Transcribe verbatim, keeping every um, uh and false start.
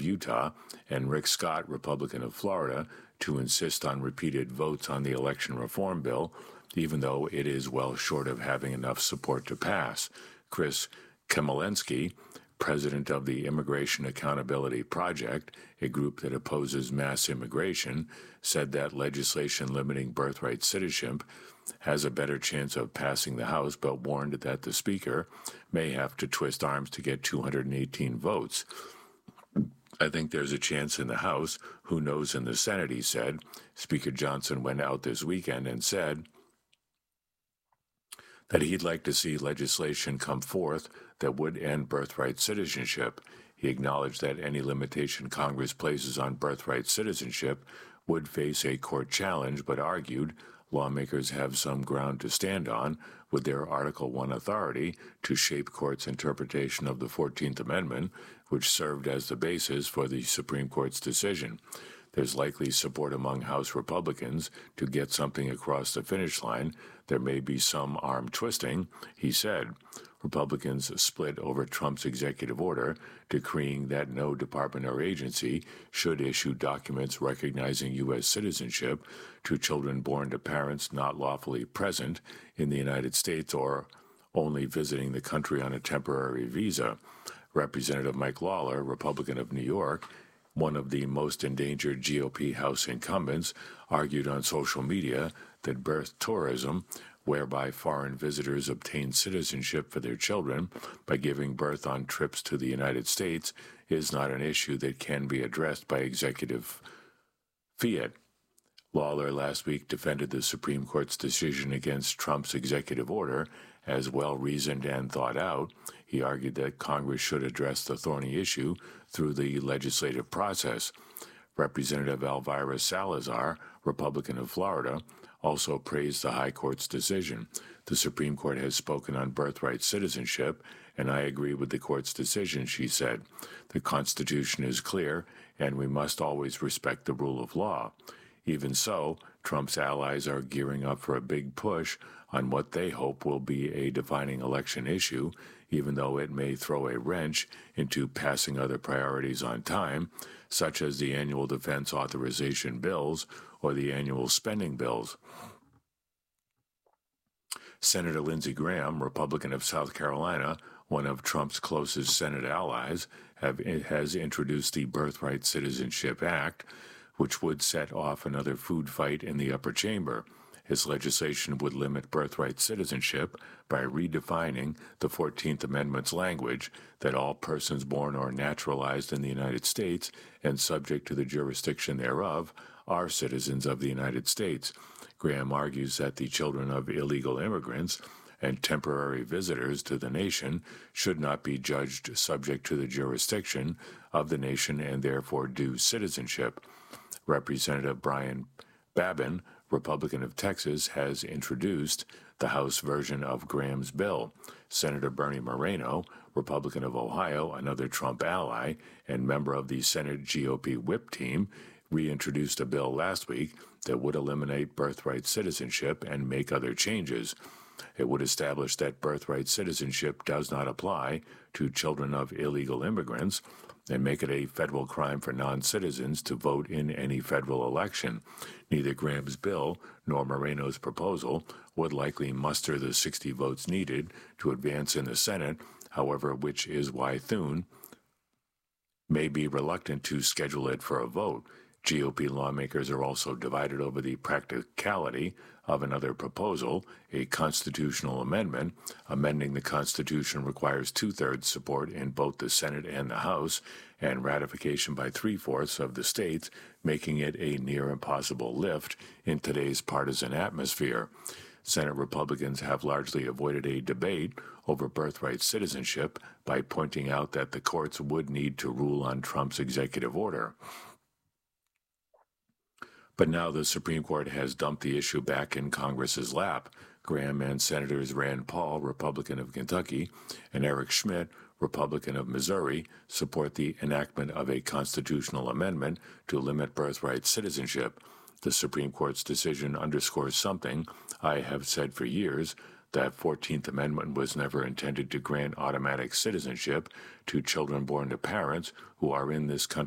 Utah, and Rick Scott, Republican of Florida, to insist on repeated votes on the election reform bill, even though it is well short of having enough support to pass. Chris Kemalinsky, president of the Immigration Accountability Project, a group that opposes mass immigration, said that legislation limiting birthright citizenship has a better chance of passing the House, but warned that the Speaker may have to twist arms to get two hundred eighteen votes. I think there's a chance in the House. Who knows in the Senate, he said. Speaker Johnson went out this weekend and said that he'd like to see legislation come forth that would end birthright citizenship. He acknowledged that any limitation Congress places on birthright citizenship would face a court challenge, but argued lawmakers have some ground to stand on with their Article one authority to shape courts' interpretation of the fourteenth Amendment, which served as the basis for the Supreme Court's decision. There's likely support among House Republicans to get something across the finish line. There may be some arm twisting, he said. Republicans split over Trump's executive order decreeing that no department or agency should issue documents recognizing U S citizenship to children born to parents not lawfully present in the United States or only visiting the country on a temporary visa. Representative Mike Lawler, Republican of New York, one of the most endangered G O P House incumbents, argued on social media that birth tourism, whereby foreign visitors obtain citizenship for their children by giving birth on trips to the United States, is not an issue that can be addressed by executive fiat. Lawler last week defended the Supreme Court's decision against Trump's executive order as well-reasoned and thought out. He argued that Congress should address the thorny issue through the legislative process. Representative Elvira Salazar, Republican of Florida, also praised the High Court's decision. The Supreme Court has spoken on birthright citizenship, and I agree with the Court's decision, she said. The Constitution is clear, and we must always respect the rule of law. Even so, Trump's allies are gearing up for a big push on what they hope will be a defining election issue, even though it may throw a wrench into passing other priorities on time, such as the annual defense authorization bills or the annual spending bills. Senator Lindsey Graham, Republican of South Carolina, one of Trump's closest Senate allies, have, has introduced the Birthright Citizenship Act, which would set off another food fight in the upper chamber. His legislation would limit birthright citizenship by redefining the fourteenth Amendment's language that all persons born or naturalized in the United States and subject to the jurisdiction thereof are citizens of the United States. Graham argues that the children of illegal immigrants and temporary visitors to the nation should not be judged subject to the jurisdiction of the nation and therefore due citizenship. Representative Brian Babin, Republican of Texas, has introduced the House version of Graham's bill. Senator Bernie Moreno, Republican of Ohio, another Trump ally and member of the Senate G O P whip team, reintroduced a bill last week that would eliminate birthright citizenship and make other changes. It would establish that birthright citizenship does not apply to children of illegal immigrants and make it a federal crime for non-citizens to vote in any federal election. Neither Graham's bill nor Moreno's proposal would likely muster the sixty votes needed to advance in the Senate, however, which is why Thune may be reluctant to schedule it for a vote. G O P lawmakers are also divided over the practicality of another proposal, a constitutional amendment. Amending the Constitution requires two-thirds support in both the Senate and the House, and ratification by three-fourths of the states, making it a near impossible lift in today's partisan atmosphere. Senate Republicans have largely avoided a debate over birthright citizenship by pointing out that the courts would need to rule on Trump's executive order. But now the Supreme Court has dumped the issue back in Congress's lap. Graham and Senators Rand Paul, Republican of Kentucky, and Eric Schmidt, Republican of Missouri, support the enactment of a constitutional amendment to limit birthright citizenship. The Supreme Court's decision underscores something I have said for years: that fourteenth Amendment was never intended to grant automatic citizenship to children born to parents who are in this country